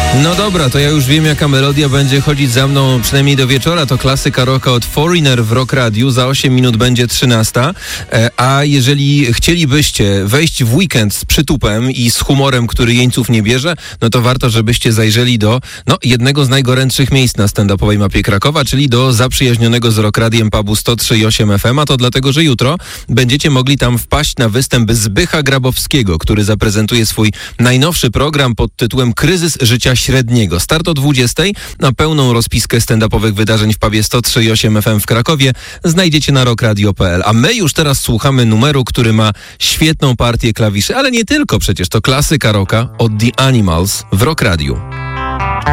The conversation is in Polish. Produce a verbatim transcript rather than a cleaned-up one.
No dobra, to ja już wiem, jaka melodia będzie chodzić za mną przynajmniej do wieczora. To klasyka rocka od Foreigner w Rock Radiu. Za osiem minut będzie trzynasta. A jeżeli chcielibyście wejść w weekend z przytupem i z humorem, który jeńców nie bierze, no to warto, żebyście zajrzeli do no, jednego z najgorętszych miejsc na stand-upowej mapie Krakowa, czyli do zaprzyjaźnionego z Rock Radiem pubu sto trzy i osiem F M. A to dlatego, że jutro będziecie mogli tam wpaść na występ Zbycha Grabowskiego, który zaprezentuje swój najnowszy program pod tytułem Kryzys życia średniego. Start o dwudziestej. Na pełną rozpiskę stand-upowych wydarzeń w pubie sto trzy i osiem F M w Krakowie znajdziecie na rockradio kropka p l. A my już teraz słuchamy numeru, który ma świetną partię klawiszy, ale nie tylko, przecież to klasyka rocka od The Animals w Rock Radiu.